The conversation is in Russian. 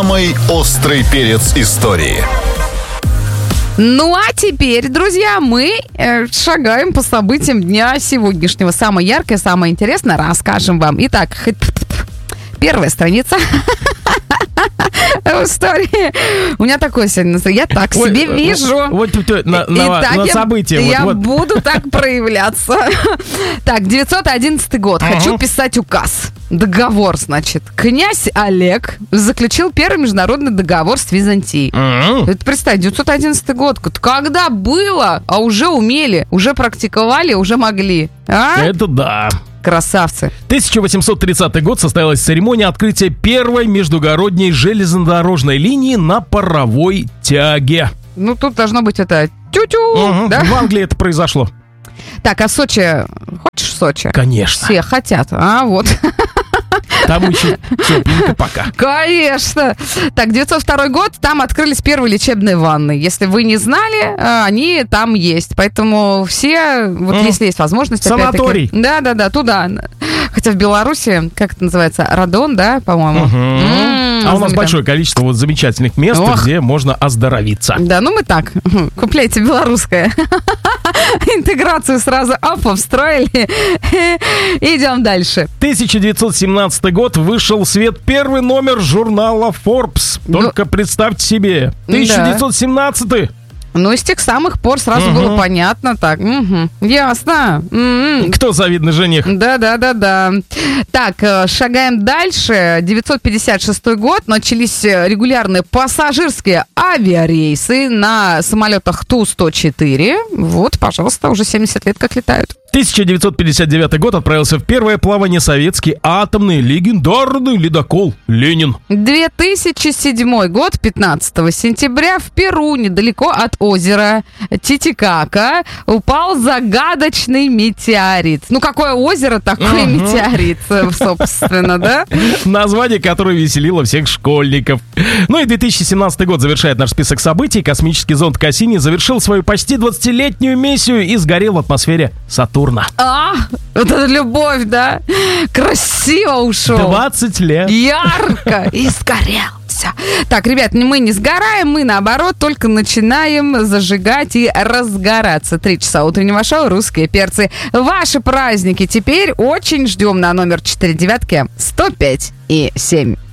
Самый острый перец истории. Ну а теперь, друзья, мы шагаем по событиям дня сегодняшнего. Самое яркое, самое интересное расскажем вам. Итак, первая страница в истории. У меня такое сегодня настроение. Я так себе вижу. Вот на события. Я буду так проявляться. Так, 911 год. Хочу писать указ. Договор, значит. Князь Олег заключил первый международный договор с Византией. Это, представь, 911 год. Когда было, а уже умели, уже практиковали, уже могли. Это да. Красавцы. 1830 год состоялась церемония открытия первой междугородней железнодорожной линии на паровой тяге. Ну, тут должно быть это тю-тю, да? В Англии это произошло. Так, а Сочи... Хочешь Сочи? Конечно. Все хотят. Вот. Там еще тепленько пока. Конечно. Так, 902 год, там открылись первые лечебные ванны. Если вы не знали, они там есть. Поэтому все, вот если есть возможность... Санаторий. Да, туда. Хотя в Беларуси, как это называется, Радон, да, по-моему? А у нас большое количество вот замечательных мест, где можно оздоровиться. Да, ну мы так, купляйте белорусское. Интеграцию сразу встроили. Идем дальше. 1917 год вышел в свет первый номер журнала Forbes. Только представьте себе. 1917. Ну, с тех самых пор сразу было понятно. Так, ясно. Кто завидный жених? Да. Так, шагаем дальше. 956 год. Начались регулярные пассажирские авиарейсы на самолетах Ту-104. Вот, пожалуйста, уже 70 лет как летают. 1959 год отправился в первое плавание советский атомный легендарный ледокол «Ленин». 2007 год, 15 сентября, в Перу, недалеко от озера Титикака, упал загадочный метеорит. Ну, какое озеро, такой метеорит, собственно, да? Название, которое веселило всех школьников. Ну и 2017 год завершает наш список событий. Космический зонд Кассини завершил свою почти 20-летнюю миссию и сгорел в атмосфере Сатурна. Вот это любовь, да? Красиво ушел. 20 лет. Ярко и сгорел. Все. Так, ребят, мы не сгораем, мы наоборот только начинаем зажигать и разгораться. 3 часа утреннего шоу «Русские перцы». Ваши праздники теперь очень ждем на номер 4 девятки 105 и 7.